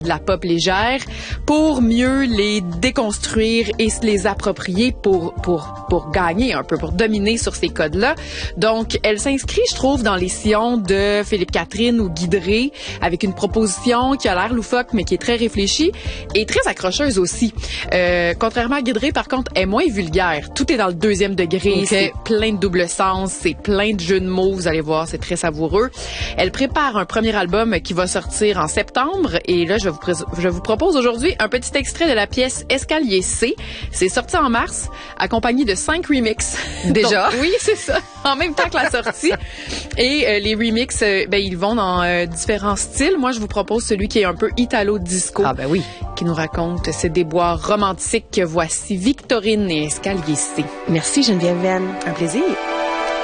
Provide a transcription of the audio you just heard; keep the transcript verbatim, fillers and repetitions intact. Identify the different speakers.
Speaker 1: de la pop légère pour mieux les déconstruire et se les approprier pour pour pour gagner un peu, pour dominer sur ces codes-là. Donc, elle s'inscrit, je trouve, dans les sillons de Philippe Catherine ou Guy Drey, avec une proposition qui a l'air loufoque, mais qui est très réfléchie et très accrocheuse aussi. Euh, contrairement à Guy Drey, par contre, elle est moins vulgaire. Tout est dans le deuxième degré, okay. C'est plein de double sens, c'est plein de jeux de mots, vous allez voir, c'est très savoureux. Elle prépare un premier album qui va sortir en septembre et là, je vous, pré- je vous propose aujourd'hui un petit extrait de la pièce Escalier C. C'est sorti en mars, accompagné de cinq remixes.
Speaker 2: Déjà?
Speaker 1: Donc, oui, c'est ça. En même temps que la sortie. Et euh, les remixes, euh, ben, ils vont dans euh, différents styles. Moi, je vous propose celui qui est un peu italo-disco.
Speaker 2: Ah ben oui.
Speaker 1: Qui nous raconte ces déboires romantiques. Voici Victorine et Escalier C.
Speaker 2: Merci Geneviève Venn.
Speaker 1: Un plaisir.